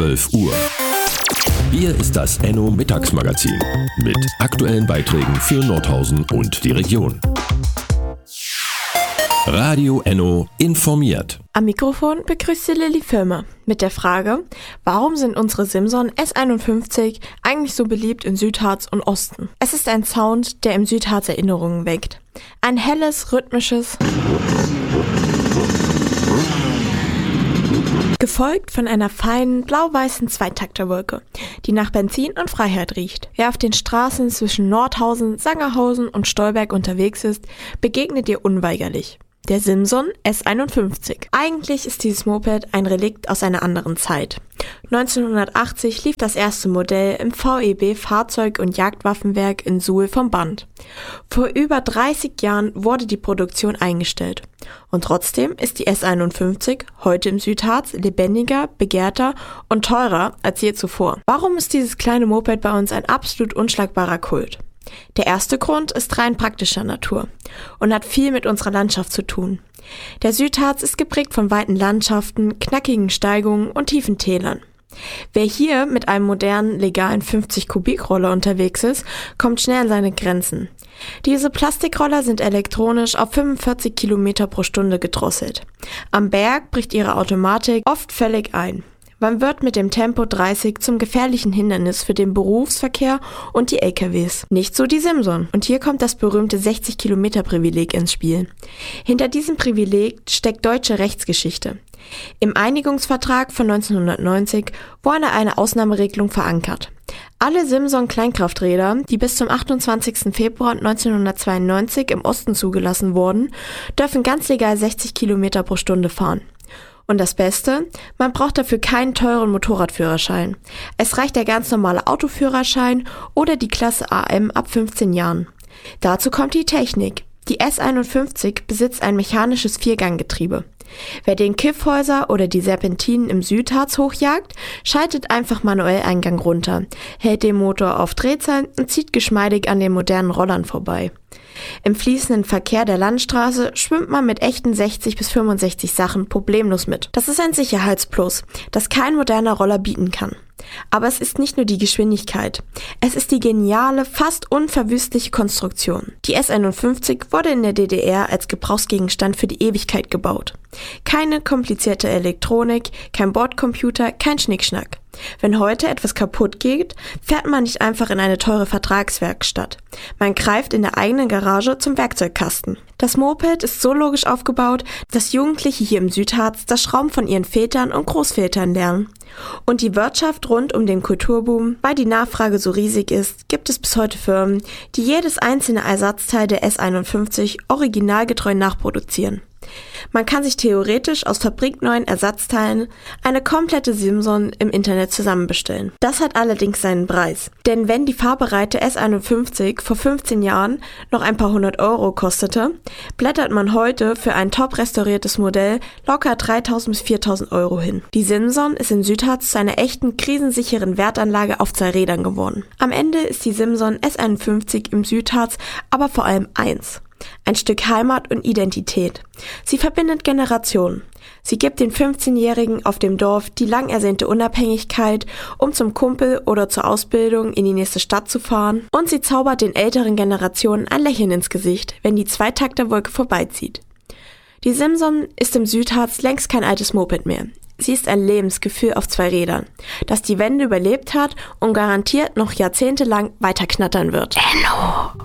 12 Uhr. Hier ist das Enno Mittagsmagazin mit aktuellen Beiträgen für Nordhausen und die Region. Radio Enno informiert. Am Mikrofon begrüßt sie Lilly Firmer mit der Frage, warum sind unsere Simson S51 eigentlich so beliebt in Südharz und Osten? Es ist ein Sound, der im Südharz Erinnerungen weckt. Ein helles, rhythmisches, gefolgt von einer feinen, blau-weißen Zweitakterwolke, die nach Benzin und Freiheit riecht. Wer auf den Straßen zwischen Nordhausen, Sangerhausen und Stolberg unterwegs ist, begegnet ihr unweigerlich. Der Simson S51. Eigentlich ist dieses Moped ein Relikt aus einer anderen Zeit. 1980 lief das erste Modell im VEB Fahrzeug- und Jagdwaffenwerk in Suhl vom Band. Vor über 30 Jahren wurde die Produktion eingestellt. Und trotzdem ist die S51 heute im Südharz lebendiger, begehrter und teurer als je zuvor. Warum ist dieses kleine Moped bei uns ein absolut unschlagbarer Kult? Der erste Grund ist rein praktischer Natur und hat viel mit unserer Landschaft zu tun. Der Südharz ist geprägt von weiten Landschaften, knackigen Steigungen und tiefen Tälern. Wer hier mit einem modernen, legalen 50-Kubik-Roller unterwegs ist, kommt schnell an seine Grenzen. Diese Plastikroller sind elektronisch auf 45 Kilometer pro Stunde gedrosselt. Am Berg bricht ihre Automatik oft völlig ein. Man wird mit dem Tempo 30 zum gefährlichen Hindernis für den Berufsverkehr und die LKWs. Nicht so die Simson. Und hier kommt das berühmte 60-Kilometer-Privileg ins Spiel. Hinter diesem Privileg steckt deutsche Rechtsgeschichte. Im Einigungsvertrag von 1990 wurde eine Ausnahmeregelung verankert. Alle Simson-Kleinkrafträder, die bis zum 28. Februar 1992 im Osten zugelassen wurden, dürfen ganz legal 60 Kilometer pro Stunde fahren. Und das Beste, man braucht dafür keinen teuren Motorradführerschein. Es reicht der ganz normale Autoführerschein oder die Klasse AM ab 15 Jahren. Dazu kommt die Technik. Die S51 besitzt ein mechanisches Vierganggetriebe. Wer den Kiffhäuser oder die Serpentinen im Südharz hochjagt, schaltet einfach manuell einen Gang runter, hält den Motor auf Drehzahl und zieht geschmeidig an den modernen Rollern vorbei. Im fließenden Verkehr der Landstraße schwimmt man mit echten 60 bis 65 Sachen problemlos mit. Das ist ein Sicherheitsplus, das kein moderner Roller bieten kann. Aber es ist nicht nur die Geschwindigkeit. Es ist die geniale, fast unverwüstliche Konstruktion. Die S51 wurde in der DDR als Gebrauchsgegenstand für die Ewigkeit gebaut. Keine komplizierte Elektronik, kein Bordcomputer, kein Schnickschnack. Wenn heute etwas kaputt geht, fährt man nicht einfach in eine teure Vertragswerkstatt. Man greift in der eigenen Garage zum Werkzeugkasten. Das Moped ist so logisch aufgebaut, dass Jugendliche hier im Südharz das Schrauben von ihren Vätern und Großvätern lernen. Und die Wirtschaft rund um den Kulturboom, weil die Nachfrage so riesig ist, gibt es bis heute Firmen, die jedes einzelne Ersatzteil der S51 originalgetreu nachproduzieren. Man kann sich theoretisch aus fabrikneuen Ersatzteilen eine komplette Simson im Internet zusammenbestellen. Das hat allerdings seinen Preis. Denn wenn die fahrbereite S51 vor 15 Jahren noch ein paar 100 Euro kostete, blättert man heute für ein top restauriertes Modell locker 3.000 bis 4.000 Euro hin. Die Simson ist in Südharz zu einer echten krisensicheren Wertanlage auf 2 Rädern geworden. Am Ende ist die Simson S51 im Südharz aber vor allem eins: ein Stück Heimat und Identität. Sie verbindet Generationen. Sie gibt den 15-Jährigen auf dem Dorf die lang ersehnte Unabhängigkeit, um zum Kumpel oder zur Ausbildung in die nächste Stadt zu fahren. Und sie zaubert den älteren Generationen ein Lächeln ins Gesicht, wenn die Zweitakterwolke vorbeizieht. Die Simson ist im Südharz längst kein altes Moped mehr. Sie ist ein Lebensgefühl auf 2 Rädern, das die Wende überlebt hat und garantiert noch jahrzehntelang weiter knattern wird. Enno!